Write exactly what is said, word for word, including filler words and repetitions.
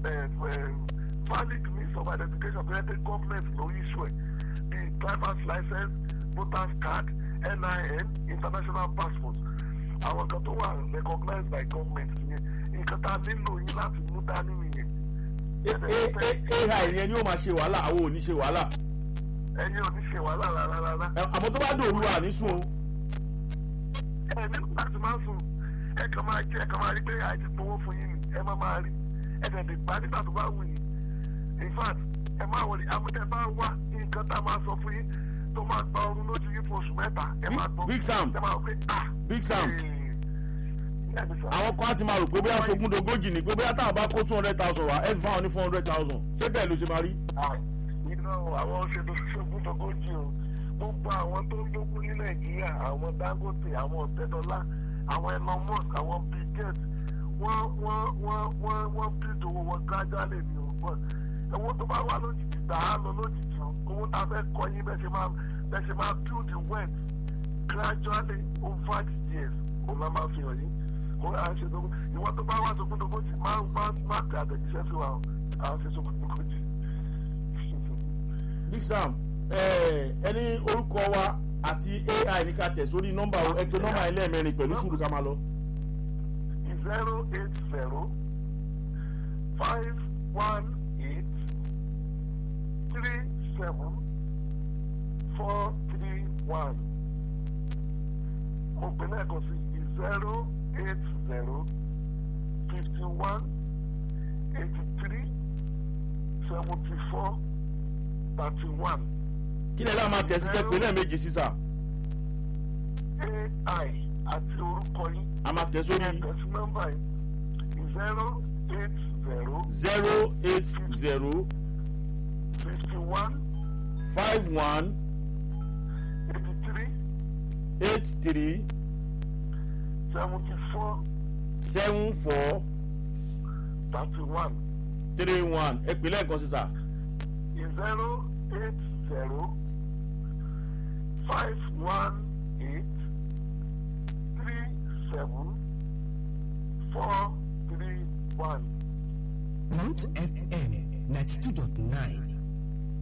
valid means of identification tó yẹ kí government ló issue ẹ̀ bíi driver's license voters card N I N international passport àwọn kan tó wà recognized by government yẹn nǹkan tá a nílò yín láti mú dání nìyẹn. A I yẹn ni ó máa ṣe wàhálà àwọn ò ní ṣe wàhálà. ẹ̀yin ò ní ṣe wàhálà rárá rárá. àmọ́ tó bá dòru wà ní sùn o. ẹ ní láti máa sùn ẹ kàn máa jẹ ẹ kàn máa rí pé àìsí gbowó fún yín ni ẹ má máa rí ẹ tẹ̀ lè gbá nígbà tó bá wù yín in fact ẹ máa wọlé àmọ́tẹ́ bá wá nǹkan tá a máa sọ fún yín tó máa gba ọrùn lójú yín fún oṣù mẹ́ta ẹ máa gbọ́. Big Sam ẹ máa wọ pé ah Big Sam àwọn kan á ti máa rò pé bóyá sogún dogójì ni pé bóyá táwọn bá kó two hundred thousand wá ẹ fi fáwọn ní four hundred thousand ṣé bẹ́ẹ̀ ló ṣe máa rí. iná àwọn ṣètò sogún dogójì o gbogbo àwọn tó ń lógún ní Nàìjíríà àwọn Dangote àwọn Ọ̀tẹ́dọ́lá àwọn Elon Musk àwọn Bill Gates wọ́n wọ́n wọ́n wọ́n wọ́n bíìdì owó wọn gradually ni o owó tó bá wá lójijì gbà á lọ lójijì o owó tá a fẹ́ kọ́ yín bẹ́ẹ̀ ṣe máa bẹ́ẹ̀ ṣe máa build the wealth gradually over the years òun náà máa fi hàn yín òun à ń ṣe sókún ìwọ tó bá wá sókún dogójì máa máa máa tẹ àtẹ̀jíṣẹ́ sí wa o à ń ṣe sókún dogójì. Big Sam ẹni orúkọ wa àti A I ní ká tẹ̀ sórí nọ́mbà ẹ̀tọ́ nọ́mbà ẹlẹ́ẹ̀mẹrin pẹ̀lú sùúrù ká máa lọ. zero eight zero five one eight three seven four three one. mo pè lẹ́ẹ̀kan sí zero eight zero fifty one eighty three seventy four thirty one. kí lè lá máa tẹ̀ sí tẹ́ pé lẹ́ẹ̀mejì sísà. A I àti orúkọ yín. a máa tẹ̀ sórí. ẹ̀sìn nọ́mbà yìí zero eight zero. zero eight zero. fifty one. five one. eighty three. eight three. seventy four. seven four. thirty one. three one ẹ pè lẹ́ẹ̀kan sísà. zero eight zero. five one eight. three seven four three one. Root F M ninety two dot nine